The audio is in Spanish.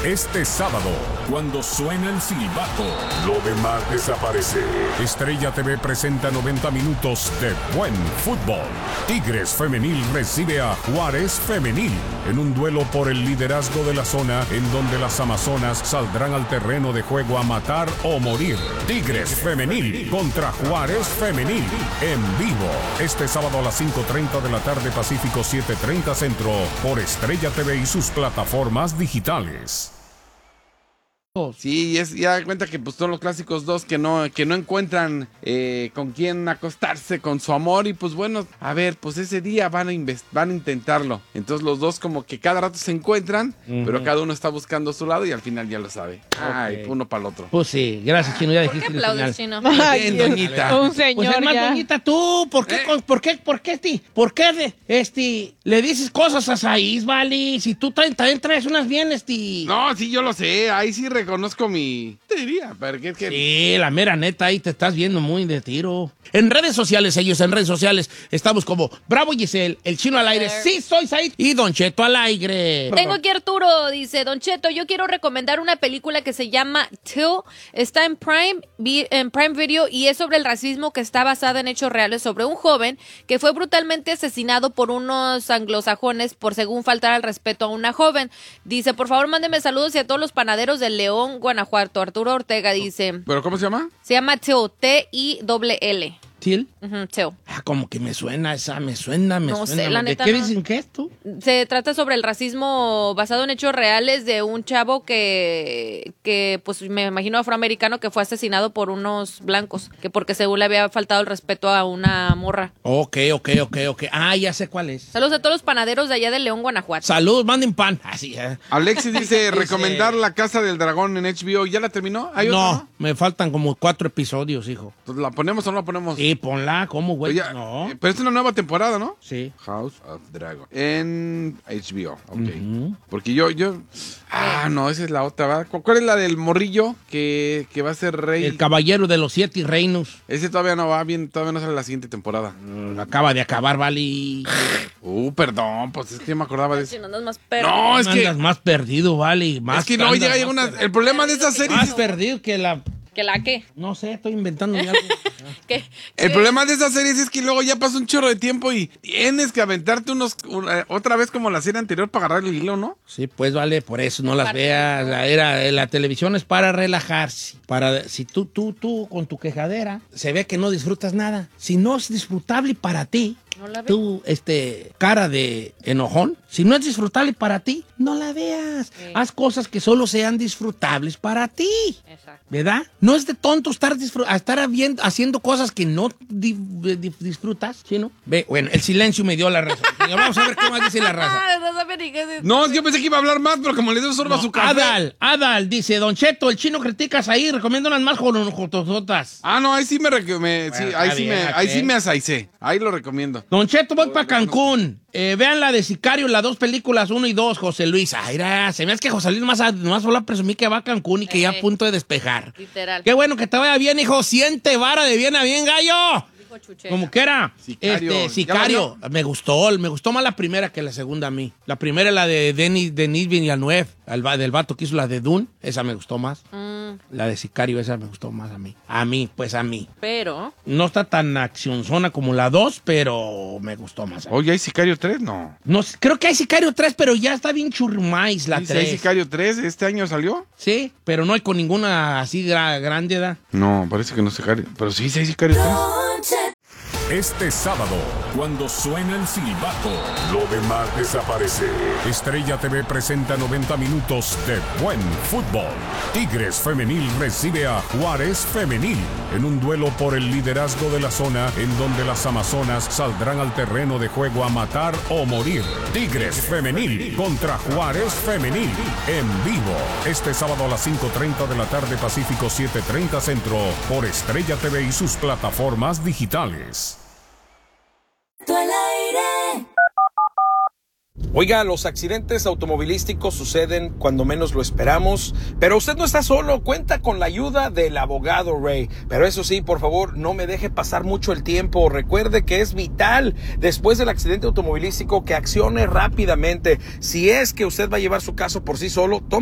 Este sábado, cuando suena el silbato, lo demás desaparece. Estrella TV presenta 90 minutos de buen fútbol. Tigres Femenil recibe a Juárez Femenil en un duelo por el liderazgo de la zona, en donde las amazonas saldrán al terreno de juego a matar o morir. Tigres Femenil contra Juárez Femenil en vivo. Este sábado a las 5:30 de la tarde Pacífico, 7:30 Centro, por Estrella TV y sus plataformas digitales. Sí, ya da cuenta que pues son los clásicos dos que no encuentran con quién acostarse con su amor. Y pues bueno, a ver, pues ese día van a intentarlo. Entonces los dos como que cada rato se encuentran, pero cada uno está buscando su lado y al final ya lo sabe. Ay, uno para el otro. Pues sí, gracias, Chino, ya ¿Por dijiste qué el aplaudes, final. Chino? Bien, doñita. Un señor Pues hermano, ya. doñita, tú, ¿por qué le dices cosas a Saiz, vale? Si tú también traes unas bien, No, sí, yo lo sé. Ahí sí reconozco te diría, porque es que... Sí, la mera neta, ahí te estás viendo muy de tiro. En redes sociales, estamos como Bravo Giselle, el Chino al aire, sí soy Said, y Don Cheto al aire. Tengo aquí Arturo, dice, Don Cheto, yo quiero recomendar una película que se llama Till, está en Prime Video y es sobre el racismo, que está basada en hechos reales sobre un joven que fue brutalmente asesinado por unos anglosajones por según faltar al respeto a una joven. Dice, por favor, mándeme saludos y a todos los panaderos de León, Guanajuato. Arturo Ortega dice... ¿Pero cómo se llama? Se llama Till, T-I-L-L. ¿Til? Till. Como que me suena. No sé, la neta ¿De qué no. dicen que esto? Se trata sobre el racismo basado en hechos reales de un chavo que pues me imagino afroamericano, que fue asesinado por unos blancos, que porque según le había faltado el respeto a una morra. Ok. Ah, ya sé cuál es. Saludos a todos los panaderos de allá de León, Guanajuato. Saludos, manden pan. Así, Alexis dice recomendar La Casa del Dragón en HBO. ¿Ya la terminó? ¿Hay otra, no, me faltan como 4 episodios, hijo. Pues, ¿la ponemos o no la ponemos? Sí, ponla, ¿cómo, güey? Oye, No. pero es una nueva temporada, ¿no? Sí. House of Dragon. En HBO, ok. Porque yo... Ah, no, esa es la otra, ¿verdad? ¿Cuál es la del morrillo que va a ser rey? El caballero de los 7 reinos. Ese todavía no va bien, todavía no sale la siguiente temporada. Acaba de acabar, vale. Perdón, pues es que yo me acordaba de eso. Si no andas más perro. No, es que... Andas más perdido, vale. Es que no, llega una... El problema de esa serie... Más perdido que la... ¿Que la qué? No sé, estoy inventando algo. ¿Qué? El problema de esas series es que luego ya pasa un chorro de tiempo y tienes que aventarte otra vez como la serie anterior para agarrar el hilo, ¿no? Sí, pues vale, por eso no las Parte. veas. La televisión es para relajarse. Si tú con tu quejadera se ve que no disfrutas nada. Si no es disfrutable para ti, No la veo. tú, cara de enojón, si no es disfrutable para ti, no la veas. Sí. Haz cosas que solo sean disfrutables para ti. Exacto. ¿Verdad? No es de tonto estar haciendo cosas que no disfrutas, ¿sí, no? Bueno, el silencio me dio la razón. Vamos a ver qué más dice la raza. No sabía ni qué decir. No, yo pensé que iba a hablar más, pero como le dio sorbo a su café. Adal, dice, Don Cheto, el Chino criticas ahí, recomiendo unas más jotosotas. Ah, no, ahí sí ahí sí me asaicé. Ahí lo recomiendo. Don Cheto, voy para Cancún. Vean la de Sicario, las 2 películas, 1 y 2, José Luis. Ay, se me hace que José Luis más solo presumí que va a Cancún y que ya a punto de despejar. Literal. Qué bueno que te vaya bien, hijo. Siente vara de bien a bien, gallo. Dijo Chuchera. Como que era. Sicario. Sicario. Me gustó más la primera que la segunda a mí. La primera es la de Denis Villeneuve, del vato que hizo la de Dune. Esa me gustó más. La de Sicario, esa me gustó más a mí. A mí. Pero... No está tan accionzona como la 2, pero me gustó más. Oye, ¿hay Sicario 3? No. No, creo que hay Sicario 3, pero ya está bien churrumais la ¿Dice 3. ¿Hay Sicario 3? ¿Este año salió? Sí, pero no hay con ninguna así grande edad. No, parece que no es Sicario. Pero sí, hay Sicario 3. Este sábado, cuando suena el silbato, lo demás desaparece. Estrella TV presenta 90 minutos de buen fútbol. Tigres Femenil recibe a Juárez Femenil en un duelo por el liderazgo de la zona, en donde las amazonas saldrán al terreno de juego a matar o morir. Tigres Femenil contra Juárez Femenil en vivo. Este sábado a las 5:30 de la tarde Pacífico, 7:30 Centro, por Estrella TV y sus plataformas digitales. Oiga, los accidentes automovilísticos suceden cuando menos lo esperamos, pero usted no está solo, cuenta con la ayuda del abogado Ray. Pero eso sí, por favor, no me deje pasar mucho el tiempo. Recuerde que es vital, después del accidente automovilístico, que accione rápidamente. Si es que usted va a llevar su caso por sí solo,